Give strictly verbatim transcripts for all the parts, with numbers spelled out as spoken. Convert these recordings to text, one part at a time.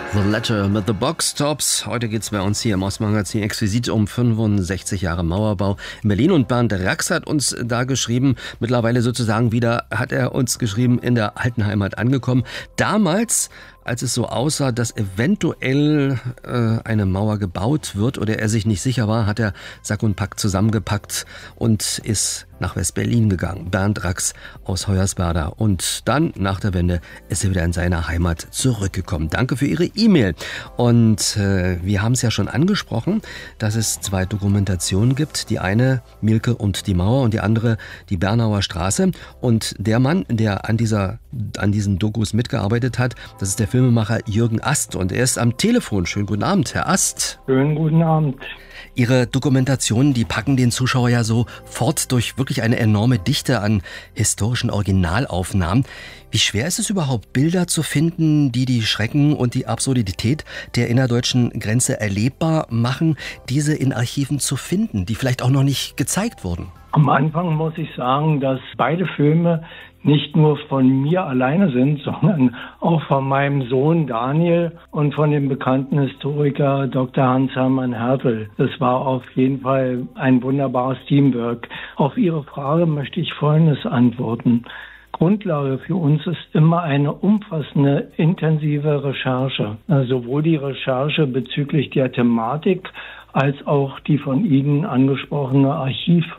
The Letter mit The Box Tops. Heute geht es bei uns hier im Ostmagazin exquisit um fünfundsechzig Jahre Mauerbau in Berlin. Und Bernd Rax hat uns da geschrieben, mittlerweile sozusagen wieder, hat er uns geschrieben, in der alten Heimat angekommen. Damals, als es so aussah, dass eventuell äh, eine Mauer gebaut wird oder er sich nicht sicher war, hat er Sack und Pack zusammengepackt und ist nach West-Berlin gegangen. Bernd Rax aus Hoyerswerda. Und dann, nach der Wende, ist er wieder in seine Heimat zurückgekommen. Danke für Ihre E-Mail. Und äh, wir haben es ja schon angesprochen, dass es zwei Dokumentationen gibt. Die eine, Mielke und die Mauer, und die andere, die Bernauer Straße. Und der Mann, der an, dieser, an diesen Dokus mitgearbeitet hat, das ist der Filmemacher Jürgen Ast. Und er ist am Telefon. Schönen guten Abend, Herr Ast. Schönen guten Abend. Ihre Dokumentationen, die packen den Zuschauer ja so fort durch wirklich eine enorme Dichte an historischen Originalaufnahmen. Wie schwer ist es überhaupt, Bilder zu finden, die die Schrecken und die Absurdität der innerdeutschen Grenze erlebbar machen, diese in Archiven zu finden, die vielleicht auch noch nicht gezeigt wurden? Am Anfang muss ich sagen, dass beide Filme nicht nur von mir alleine sind, sondern auch von meinem Sohn Daniel und von dem bekannten Historiker Doktor Hans-Hermann Hertel. Das war auf jeden Fall ein wunderbares Teamwork. Auf Ihre Frage möchte ich Folgendes antworten. Grundlage für uns ist immer eine umfassende, intensive Recherche. Also sowohl die Recherche bezüglich der Thematik als auch die von Ihnen angesprochene Archivrecherche.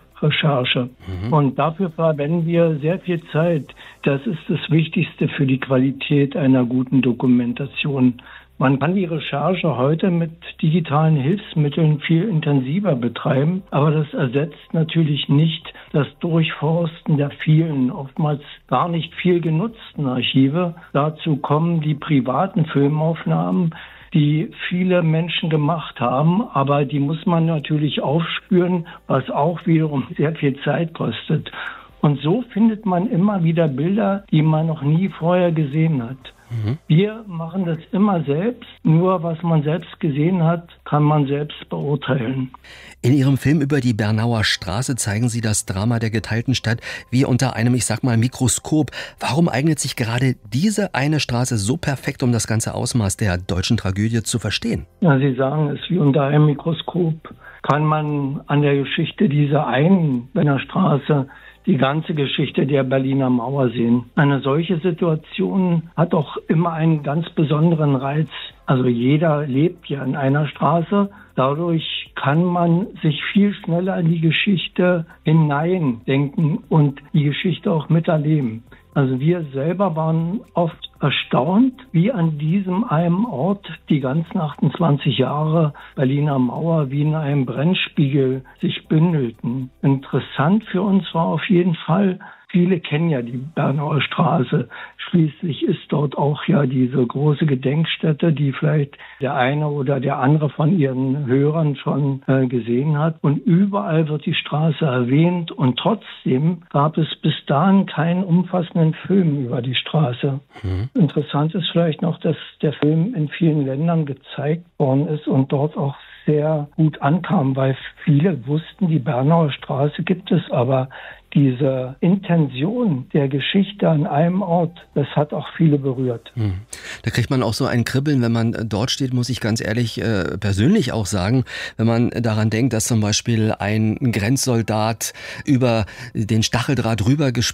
Mhm. Und dafür verwenden wir sehr viel Zeit. Das ist das Wichtigste für die Qualität einer guten Dokumentation. Man kann die Recherche heute mit digitalen Hilfsmitteln viel intensiver betreiben, aber das ersetzt natürlich nicht das Durchforsten der vielen, oftmals gar nicht viel genutzten Archive. Dazu kommen die privaten Filmaufnahmen, die viele Menschen gemacht haben, aber die muss man natürlich aufspüren, was auch wiederum sehr viel Zeit kostet. Und so findet man immer wieder Bilder, die man noch nie vorher gesehen hat. Mhm. Wir machen das immer selbst, nur was man selbst gesehen hat, kann man selbst beurteilen. In Ihrem Film über die Bernauer Straße zeigen Sie das Drama der geteilten Stadt wie unter einem, ich sag mal, Mikroskop. Warum eignet sich gerade diese eine Straße so perfekt, um das ganze Ausmaß der deutschen Tragödie zu verstehen? Ja, Sie sagen es wie unter einem Mikroskop. Kann man an der Geschichte dieser einen Berliner Straße die ganze Geschichte der Berliner Mauer sehen. Eine solche Situation hat auch immer einen ganz besonderen Reiz. Also jeder lebt ja in einer Straße. Dadurch kann man sich viel schneller in die Geschichte hineindenken und die Geschichte auch miterleben. Also wir selber waren oft erstaunt, wie an diesem einen Ort die ganzen achtundzwanzig Jahre Berliner Mauer wie in einem Brennspiegel sich bündelten. Interessant für uns war auf jeden Fall, viele kennen ja die Bernauer Straße. Schließlich ist dort auch ja diese große Gedenkstätte, die vielleicht der eine oder der andere von Ihren Hörern schon äh, gesehen hat. Und überall wird die Straße erwähnt. Und trotzdem gab es bis dahin keinen umfassenden Film über die Straße. Mhm. Interessant ist vielleicht noch, dass der Film in vielen Ländern gezeigt worden ist und dort auch sehr gut ankam, weil viele wussten, die Bernauer Straße gibt es, aber diese Intention der Geschichte an einem Ort, das hat auch viele berührt. Hm. Da kriegt man auch so ein Kribbeln, wenn man dort steht, muss ich ganz ehrlich äh, persönlich auch sagen, wenn man daran denkt, dass zum Beispiel ein Grenzsoldat über den Stacheldraht rüber